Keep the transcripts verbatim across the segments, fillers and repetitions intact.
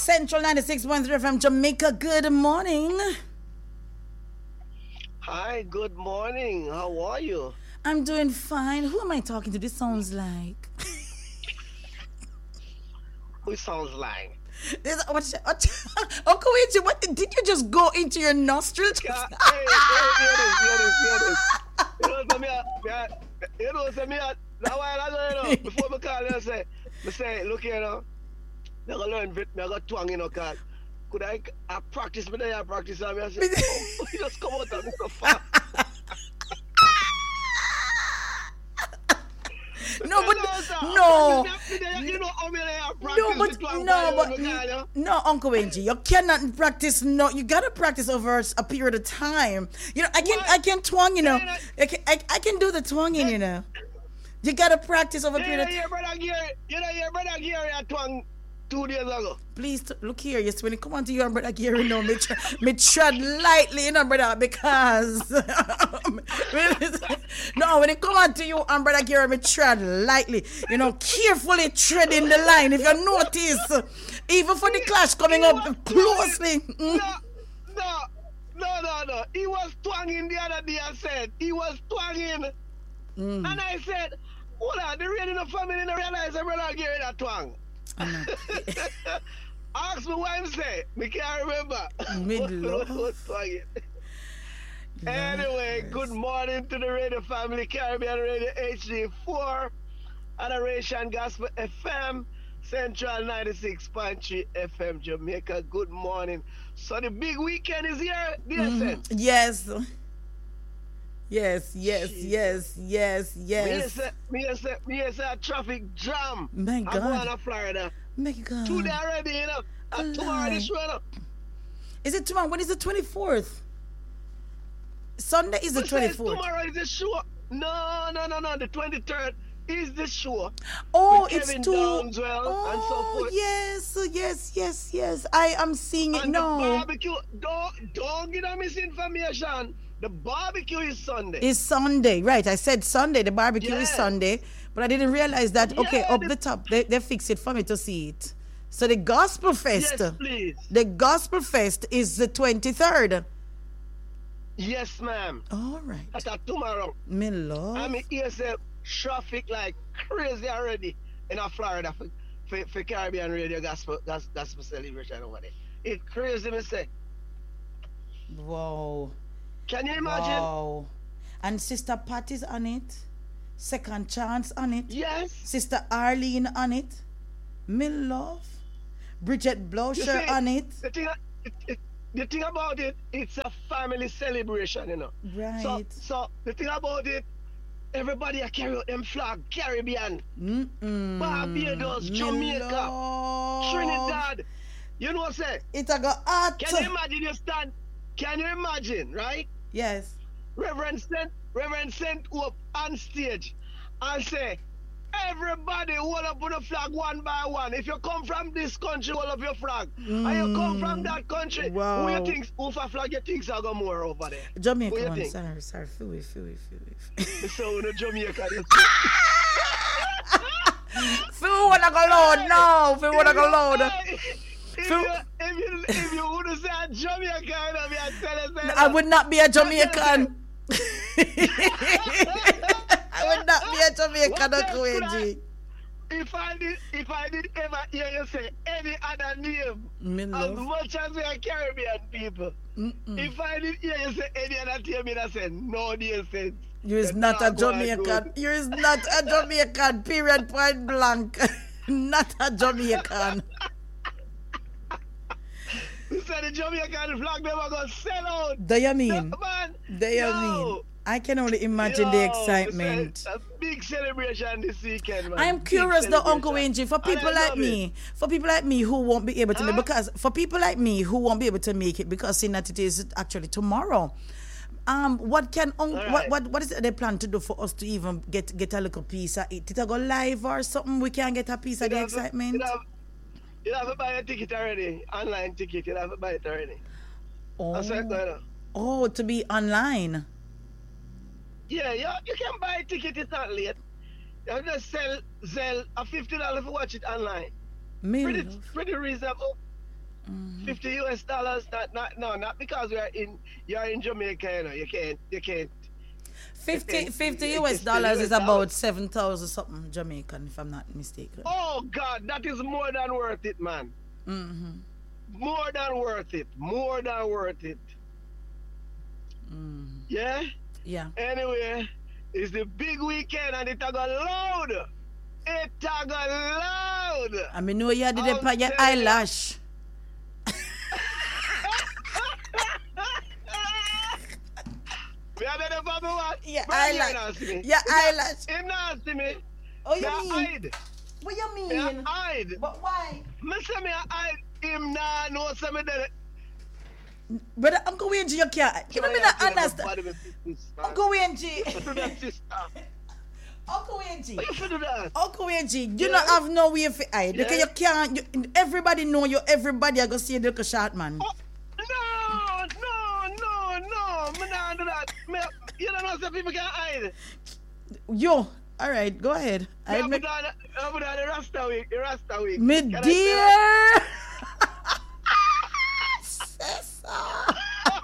Central ninety-six point three from Jamaica. Good morning. Hi, good morning. How are you? I'm doing fine. Who am I talking to? This sounds like. Who sounds like? This, what, what, Uncle Wenji, what did you just go into your nostrils? Yeah, hey, hey, hear this, hear this, hear this. You know, so me, a- me, a- you know, so me, a- that while ago, you know, before me call you, say, me say, look here, you know, me gonna learn bit, me gonna twang, you know, cause could I, I practice, me there, I practice, and me I say, oh, you just come out of me so fast. No, but You know, sir, I no, practice me there, you know how me there, I practice no, the but twang, no, while but me call you. no, Uncle Wenji, you cannot practice. No, you gotta practice over a period of time. You know, I can, What? I can twang. You know, Yeah, I can, I, I can do the twanging. You know, you gotta practice over a You period know, of time. your brother Gary, you know, your brother Gary, I twang two days ago. Please t- look here. Yes, when it come on to you and brother Gary, no, me, tr- me tread lightly, you know, brother, because no, when it come on to you and brother Gary, me tread lightly, you know, carefully treading the line. If you notice, even for the clash coming up closely. Mm. No, no, no, no, no. He was twanging the other day. I said he was twanging, Mm. and I said, "Hold on, the real in the family didn't realize that brother Gary that twang." Mm. Ask me what him say. Me can't remember. Midlove. What was twanging? Anyway, Yes. good morning to the radio family, Caribbean Radio H D four, Adoration Gospel F M, Central ninety-six point three F M, Jamaica. Good morning. So the big weekend is here, dear Mhm. friend. Yes. Yes, yes, Jesus. yes, yes, Me yes. say, me say, me say a traffic jam. My I'm going God. to Florida. My God. Today already, you know. And tomorrow Alive. this one. up. Is it tomorrow? When is the twenty-fourth? Sunday is the Who says twenty-fourth. tomorrow is the show? No, no, no, no. The twenty-third is the show. Oh, with it's Kevin too. Downswell and so Oh, forth. yes, yes, yes, yes. I am seeing it And the now. barbecue, don't, don't get a misinformation. The barbecue is Sunday. It's Sunday, right? I said Sunday. The barbecue is Yes. Sunday, but I didn't realize that. Okay, Yeah, up the- the top, they, they fix it for me to see it. So the Gospel Fest, Yes, please. the Gospel Fest is the twenty-third. Yes, ma'am. All right, That's a tomorrow. me love. I mean, here's a traffic like crazy already in a Florida for, for, for Caribbean Radio Gospel, gas, gospel celebration over there. It's crazy, me say. Wow. Can you imagine? Wow. And Sister Patty's on it. Second Chance on it. Yes. Sister Arlene on it. Me love. Bridget You Blocher see, on it. The thing, it, it, the thing about it, it's a family celebration, you know. Right. So, so the thing about it, everybody a carry out them flag, Caribbean, Mm-mm. Barbados, Me Jamaica, love. Trinidad. You know what I'm saying? It a go hot. Can you imagine you stand? Can you imagine, right? Yes. Reverend sent Reverend sent up on stage and say, everybody hold up on the flag one by one. If you come from this country, hold up your flag. And you come from that country, who Wow. you think, who for flag you think are go more over there? Who Jamaica you one. think? Sorry, sorry. Feel it, feel it, feel it. So in Jamaica, you Feel wanna go loud now. Feel wanna go loud. If Phil- you, if you, if you would have said Jamaica, you know, me, I tell you, say I that. would not be a Jamaican. I would not be a Jamaican, What else Uncle could I- Wenji. If I did, if I did ever hear you say any other name, Me as love. much as we are Caribbean people, Mm-mm. if I did hear you say any other name, I say no dear sense. You is You're not a not going Jamaican. good. You is not a Jamaican. Period. Point blank. Not a Jamaican. You said the Jamaican flag never gonna sell out. Do you mean? No, man. Do you Yo. mean? I can only imagine the Yo, excitement. it's a big celebration this weekend, man. I am Big curious though, Uncle celebration. Wenji, for And I people like love me, it. for people like me who won't be able to make Huh? because for people like me who won't be able to make it because seeing that it is actually tomorrow. Um, what can un- All what right. what what is it they plan to do for us to even get get a little piece of it? Did I go live or something? We can get a piece of the You have to- excitement. You have, you have to buy a ticket already, online ticket. You have to buy it already. That's what it's going Oh, on. oh, to be online. Yeah, yeah, you can buy a ticket. It's not late. You just sell Zell a fifty dollars for watch it online. Me Pretty, love. pretty reasonable. Mm-hmm. fifty U S dollars. Not, not, no, not because we are in. You're in Jamaica, you know. You can't, you can't. fifty, fifty It's U S fifty dollars U S is about dollars. seven thousand something Jamaican, if I'm not mistaken. Oh God, that is more than worth it, man. Mm-hmm. More than worth it. More than worth it. Mm. Yeah. Yeah. Anyway, it's the big weekend and it a go loud. It a go loud. I mean, know you did it I'm on your telling you. eyelash. Me a do the for me what? Your Brother Gary eyelash. not see me. Your eyelash. Him not see me. Oh, Me you a mean? hide. What you Me a mean? hide. But why? Me say me a hide. Him nah know say me did it. Brother, Uncle Wenji, you can't. You know me not understand. Uncle Wenji. Do that, sister. Uncle Why Wenji. you fi do that? Uncle Wenji, you Yeah. not have no way for hide. Because Yeah. you can't. You, everybody know you. Everybody are going to see you look a short man. Oh, no, no, no, no. Me nah do that. Me, you don't know some people can hide. Yo, all right, go ahead. Me I have make, done the Rasta week. The Rasta week. me Can I say dear. that? Sessa.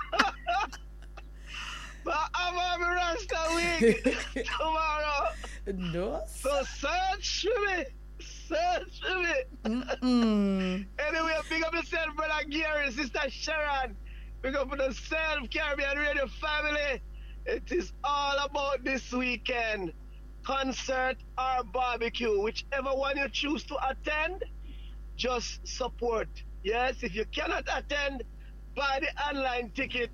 But I'm on the Rasta week tomorrow. No. So search for me. Search for me. Mm-mm. Anyway, big up yourself, brother Gary, sister Sharon. Big up for the Self Caribbean Radio family. It is all about this weekend. Concert or barbecue. Whichever one you choose to attend, just support. Yes, if you cannot attend, buy the online ticket.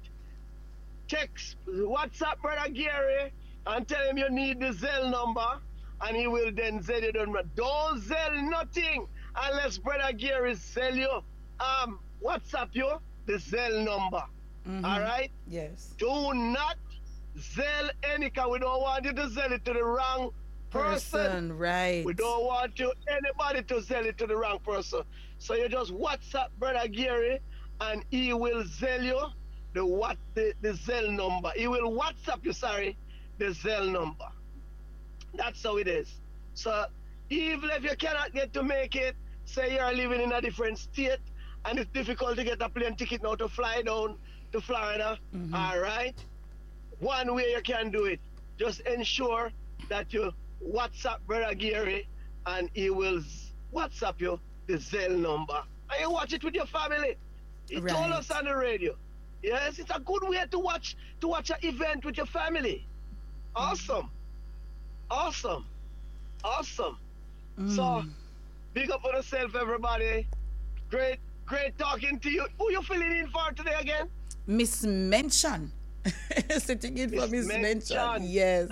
Text WhatsApp brother Gary and tell him you need the Zelle number and he will then sell you the number. Don't sell nothing unless brother Gary sell you um WhatsApp you the Zelle number. Mhm. All right? Yes. Do not sell any car. We don't want you to sell it to the wrong person. Person, right. We don't want you anybody to sell it to the wrong person. So you just WhatsApp brother Gary and he will sell you the what the, the Zelle number. He will WhatsApp you, sorry, the Zelle number. That's how it is. So even if you cannot get to make it, say you're living in a different state and it's difficult to get a plane ticket now to fly down to Florida, Mhm. all right? One way you can do it, just ensure that you WhatsApp brother Gary and he will z- WhatsApp you the Zelle number. And you watch it with your family. He told Right. us on the radio. Yes, it's a good way to watch to watch an event with your family. Awesome. Awesome. Awesome. So Mm. big up on yourself, everybody. Great, great talking to you. Who you filling in for today again? Miss Mention. Sitting in for Miss Miss Mention. Mention. Yes.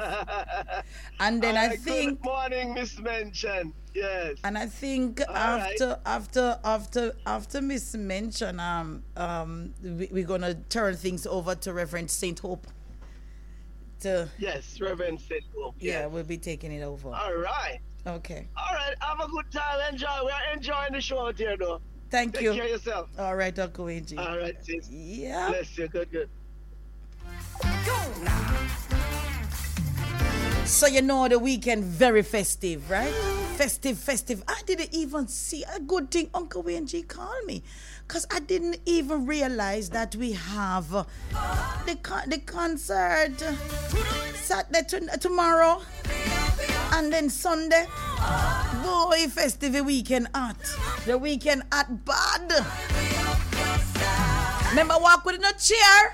And then I Alright, think Good morning, Miss Mention. Yes. and I think All after after after after Miss Mention, um um we, we're gonna turn things over to Reverend Saint Hope. To Yes, Reverend said Hope. yeah, Yes. we'll be taking it over. All right. Okay. All right. Have a good time. Enjoy. We are enjoying the show out here, though. Thank Take you. care of yourself. All right, Uncle Wenji. All right, sis. Yeah. Bless you. Good, good. So you know the weekend very festive, right? Festive, festive. I didn't even see a good thing Uncle Wenji called me. Because I didn't even realize that we have uh, the con- the concert Saturday to- tomorrow and then Sunday. Boy, festive weekend at. The weekend at bad. Remember walk with no chair?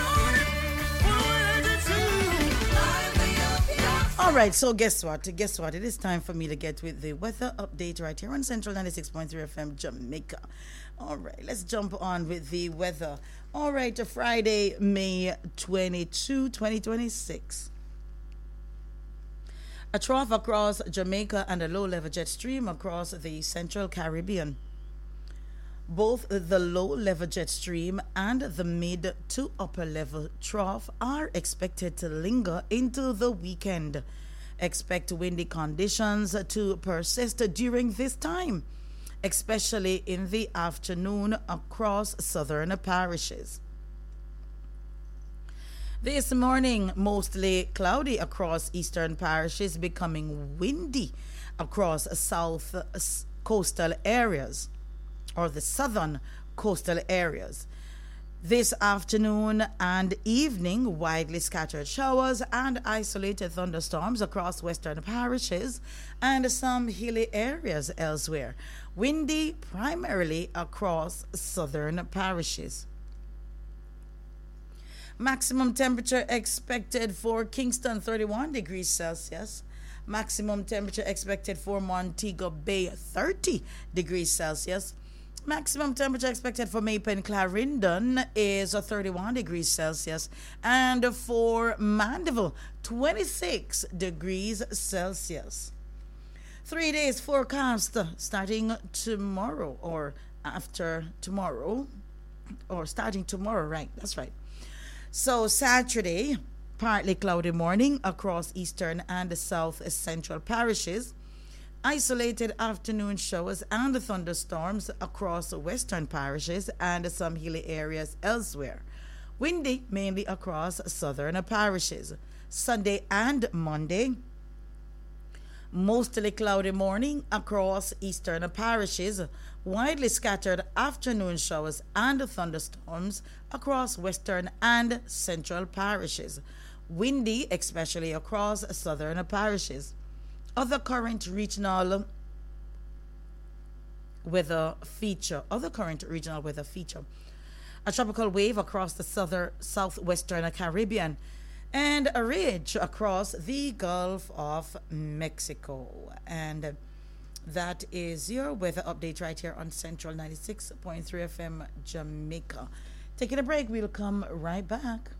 All right, so guess what? Guess what? It is time for me to get with the weather update right here on Central ninety-six point three F M Jamaica. All right, let's jump on with the weather. All right, to Friday, May twenty-second, twenty twenty-six. A trough across Jamaica and a low-level jet stream across the Central Caribbean. Both the low-level jet stream and the mid to upper-level trough are expected to linger into the weekend. Expect windy conditions to persist during this time, especially in the afternoon across southern parishes. This morning, mostly cloudy across eastern parishes, becoming windy across south coastal areas, or the southern coastal areas. This afternoon and evening, widely scattered showers and isolated thunderstorms across western parishes and some hilly areas elsewhere. Windy primarily across southern parishes. Maximum temperature expected for Kingston, thirty-one degrees Celsius. Maximum temperature expected for Montego Bay, thirty degrees Celsius. Maximum temperature expected for Maple and Clarendon is thirty-one degrees Celsius. And for Mandeville, twenty-six degrees Celsius. Three days forecast starting tomorrow or after tomorrow. Or starting tomorrow, right? That's right. So Saturday, partly cloudy morning across eastern and south central parishes. Isolated afternoon showers and thunderstorms across western parishes and some hilly areas elsewhere. Windy mainly across southern parishes. Sunday and Monday, mostly cloudy morning across eastern parishes. Widely scattered afternoon showers and thunderstorms across western and central parishes. Windy, especially across southern parishes. Other current regional weather feature. Other current regional weather feature. A tropical wave across the southern southwestern Caribbean and a ridge across the Gulf of Mexico. And that is your weather update right here on Central ninety-six point three F M Jamaica. Taking a break, we'll come right back.